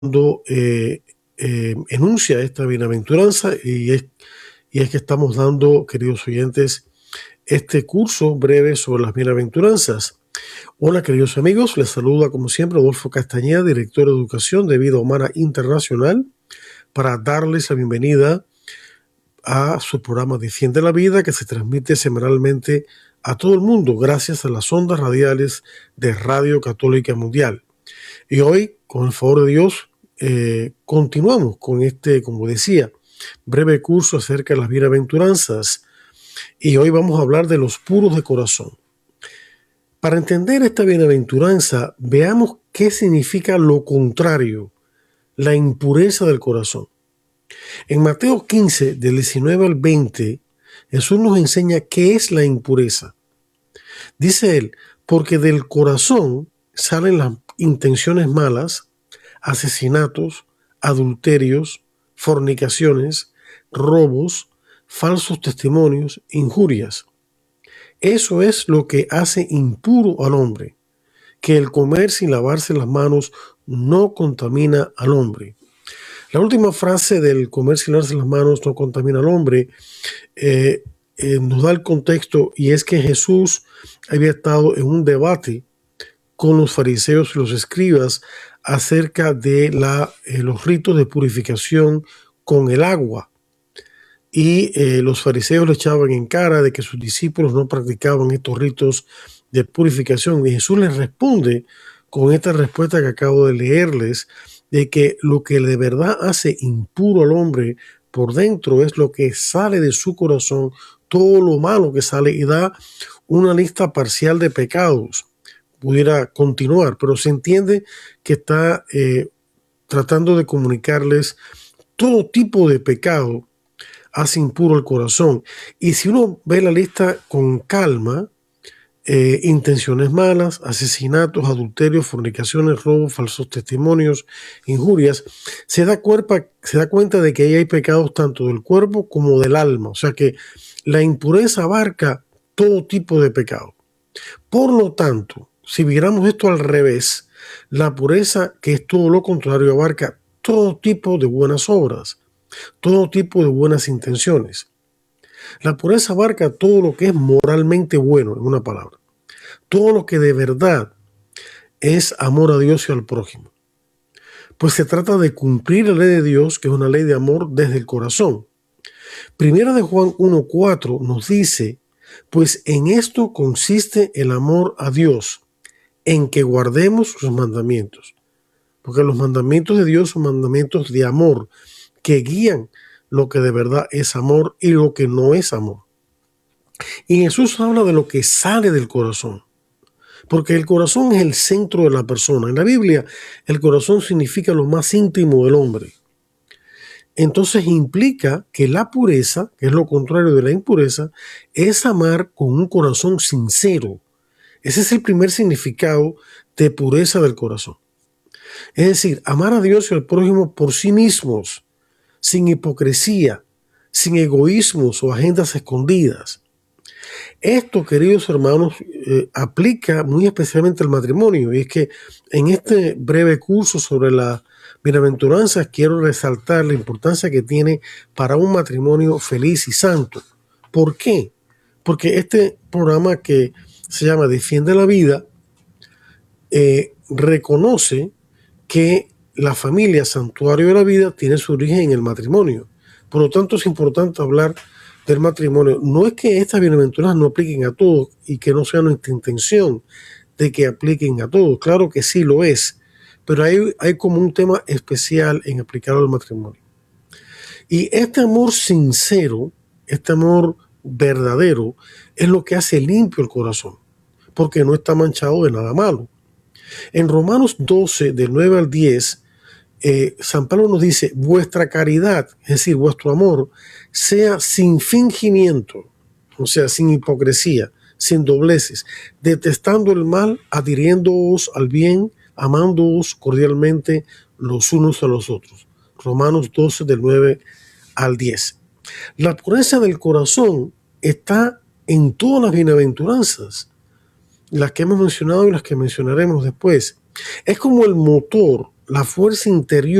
cuando enuncia esta bienaventuranza y es que estamos dando, queridos oyentes, este curso breve sobre las bienaventuranzas. Hola, queridos amigos, les saluda como siempre Adolfo Castañeda, director de Educación de Vida Humana Internacional, para darles la bienvenida a su programa Defiende la Vida, que se transmite semanalmente a todo el mundo gracias a las ondas radiales de Radio Católica Mundial. Y hoy, con el favor de Dios, continuamos con este, como decía, breve curso acerca de las bienaventuranzas. Y hoy vamos a hablar de los puros de corazón. Para entender esta bienaventuranza, veamos qué significa lo contrario, la impureza del corazón. En Mateo 15, del 19 al 20, Jesús nos enseña qué es la impureza. Dice él, porque del corazón salen las intenciones malas, asesinatos, adulterios, fornicaciones, robos, falsos testimonios, injurias. Eso es lo que hace impuro al hombre, que el comer sin lavarse las manos no contamina al hombre. La última frase del comer sin lavarse las manos no contamina al hombre nos da el contexto, y es que Jesús había estado en un debate con los fariseos y los escribas acerca de los ritos de purificación con el agua. Y los fariseos le echaban en cara de que sus discípulos no practicaban estos ritos de purificación. Y Jesús les responde con esta respuesta que acabo de leerles, de que lo que de verdad hace impuro al hombre por dentro es lo que sale de su corazón, todo lo malo que sale, y da una lista parcial de pecados. Pudiera continuar, pero se entiende que está tratando de comunicarles todo tipo de pecado hace impuro el corazón. Y si uno ve la lista con calma, intenciones malas, asesinatos, adulterios, fornicaciones, robos, falsos testimonios, injurias, se da cuenta de que ahí hay pecados tanto del cuerpo como del alma. O sea que la impureza abarca todo tipo de pecado. Por lo tanto, si viéramos esto al revés, la pureza, que es todo lo contrario, abarca todo tipo de buenas obras, todo tipo de buenas intenciones. La pureza abarca todo lo que es moralmente bueno, en una palabra. Todo lo que de verdad es amor a Dios y al prójimo. Pues se trata de cumplir la ley de Dios, que es una ley de amor desde el corazón. Primera de Juan 1:4 nos dice, pues en esto consiste el amor a Dios, en que guardemos sus mandamientos. Porque los mandamientos de Dios son mandamientos de amor, que guían lo que de verdad es amor y lo que no es amor. Y Jesús habla de lo que sale del corazón, porque el corazón es el centro de la persona. En la Biblia, el corazón significa lo más íntimo del hombre. Entonces implica que la pureza, que es lo contrario de la impureza, es amar con un corazón sincero. Ese es el primer significado de pureza del corazón. Es decir, amar a Dios y al prójimo por sí mismos, sin hipocresía, sin egoísmos o agendas escondidas. Esto, queridos hermanos, aplica muy especialmente al matrimonio. Y es que en este breve curso sobre las bienaventuranzas quiero resaltar la importancia que tiene para un matrimonio feliz y santo. ¿Por qué? Porque este programa, que se llama Defiende la Vida, reconoce que la familia, santuario de la vida, tiene su origen en el matrimonio. Por lo tanto, es importante hablar del matrimonio. No es que estas bienaventuranzas no apliquen a todos y que no sea nuestra intención de que apliquen a todos. Claro que sí lo es, pero hay como un tema especial en aplicarlo al matrimonio. Y este amor sincero, este amor verdadero, es lo que hace limpio el corazón, porque no está manchado de nada malo. En Romanos 12, del 9 al 10, San Pablo nos dice, vuestra caridad, es decir, vuestro amor, sea sin fingimiento, o sea, sin hipocresía, sin dobleces, detestando el mal, adhiriéndoos al bien, amándoos cordialmente los unos a los otros. Romanos 12, del 9 al 10. La pureza del corazón está en todas las bienaventuranzas, las que hemos mencionado y las que mencionaremos después. Es como el motor, la fuerza interior